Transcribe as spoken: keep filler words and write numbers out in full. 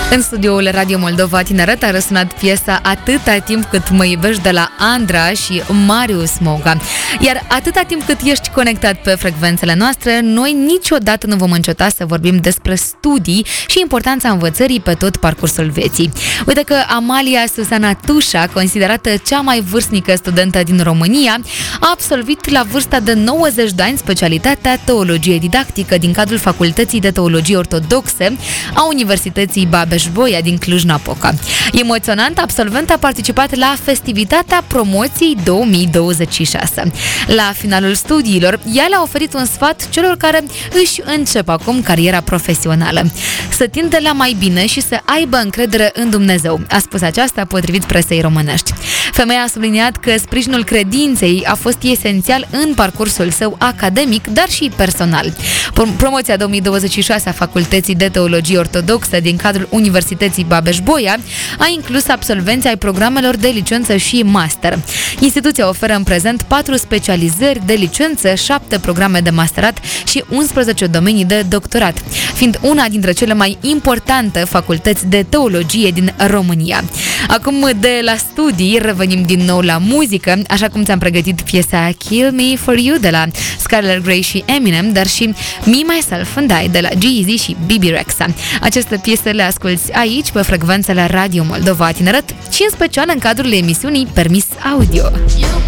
În studioul Radio Moldova Tineret a răsunat piesa Atâta timp cât mă iubești de la Andra și Marius Moga. Iar atâta timp cât ești conectat pe frecvențele noastre, noi niciodată nu vom înceta să vorbim despre studii și importanța învățării pe tot parcursul vieții. Uite că Amalia Susana Tușa, considerată cea mai vârstnică studentă din România, a absolvit la vârsta de nouăzeci de ani specialitatea Teologie Didactică din cadrul Facultății de Teologie Ortodoxe a Universității Babeș-Bolyai din Cluj-Napoca. Emoționant, absolvent a participat la festivitatea promoției două mii douăzeci și șase. La finalul studiilor, ea le-a oferit un sfat celor care își încep acum cariera profesională: să tindă la mai bine și să aibă încredere în Dumnezeu. A spus aceasta potrivit presei românești. Femeia a subliniat că sprijinul credinței a fost esențial în parcursul său academic, dar și personal. Promoția două mii douăzeci și șase a Facultății de Teologie Ortodoxă din cadrul Universității Babeș-Bolyai a inclus absolvenții ai programelor de licență și master. Instituția oferă în prezent patru specializări de licență, șapte programe de masterat și unsprezece domenii de doctorat, fiind una dintre cele mai importante facultăți de teologie din România. Acum, de la studii, revenim din nou la muzică, așa cum ți-am pregătit piesa Kill Me For You de la Skylar Grey și Eminem, dar și Me, Myself and I de la G-Eazy și Bibi Rexha. Aceste piese le asculți aici, pe frecvențele Radio Moldova Tineret și în special în cadrul emisiunii Permis Audio.